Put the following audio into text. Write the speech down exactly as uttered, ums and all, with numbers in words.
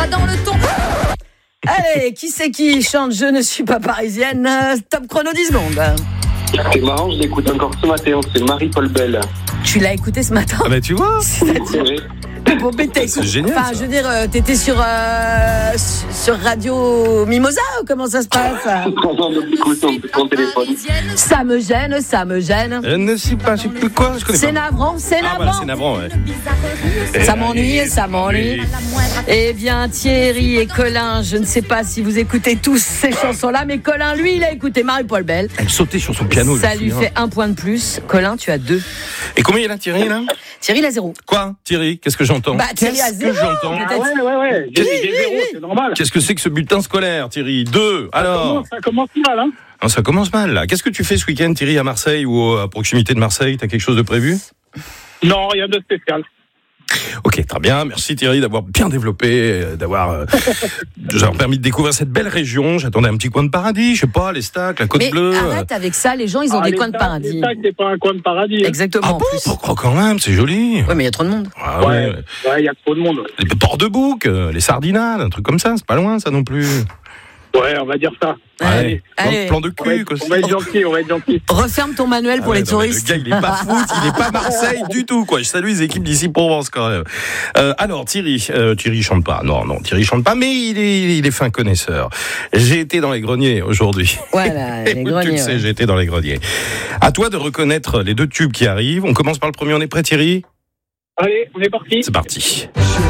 dans le ton. Allez, qui c'est qui chante Je ne suis pas parisienne? euh, Top chrono dix secondes. C'est marrant, je l'écoute encore ce matin, c'est Marie-Paul Bell. Tu l'as écouté ce matin? Ah bah tu vois, Oui. Bon, mais t'as c'est écouté- génial, Enfin, ça. je veux dire, euh, t'étais sur, euh, sur Radio Mimosa ou comment ça se passe? Non, non, écoute, on mon téléphone. Ça me gêne, ça me gêne. je ne sais pas, je sais plus quoi, je connais C'est pas. navrant, c'est Ah voilà, navrant. c'est navrant, ouais. Ça m'ennuie, ça m'ennuie. Eh bien, Thierry et Colin, je ne sais pas si vous écoutez tous ces chansons-là, mais Colin, lui, il a écouté Marie-Paul Bell. Elle sautait sur son piano. je Ça me lui souviens. fait un point de plus. Colin, tu as deux. Et combien il a Thierry là? Thierry, il a zéro. Quoi, Thierry? Qu'est-ce que j'entends? Bah, Thierry a Qu'est-ce que zéro. j'entends? Mais Ah ouais, ouais, ouais, j'ai j'ai zéro, c'est normal. Qu'est-ce que c'est que ce bulletin scolaire, Thierry? Deux. Alors, Ça commence mal, hein. ah, ça commence mal là. Qu'est-ce que tu fais ce week-end, Thierry, à Marseille ou à proximité de Marseille? T'as quelque chose de prévu? Non, rien de spécial. Ok, très bien. Merci Thierry d'avoir bien développé, euh, d'avoir euh, d'avoir permis de découvrir cette belle région. J'attendais un petit coin de paradis, je sais pas, les stacks, la Côte Mais Bleue. arrête avec ça, les gens, ils ont Ah, des les coins de stacks- paradis. Les stacks, c'est pas un coin de paradis. hein. Exactement, Ah en bon? plus. Pourquoi quand même? C'est joli. Ouais, mais il y a trop de monde. Ah ouais. Ouais, ouais, il y a trop de monde. Les ports de bouc, euh, les sardinales, un truc comme ça, c'est pas loin ça non plus. Ouais, on va dire ça. Allez, Plan- allez. Plan de On va, cul, être, quoi. on va être gentil, on va être gentil. Referme ton manuel Ah pour ouais, les non, mais touristes. Le gars, il est pas foot, il est pas Marseille du tout, quoi. Je salue les équipes d'ici Provence, quand même. Euh, alors, Thierry, euh, Thierry chante pas. Non, non, Thierry chante pas, mais il est, il est fin connaisseur. J'ai été dans les greniers aujourd'hui. Voilà, les tu le greniers. sais, ouais. j'ai été dans les greniers. À toi de reconnaître les deux tubes qui arrivent. On commence par le premier, on est prêt, Thierry? Allez, on est parti. C'est parti.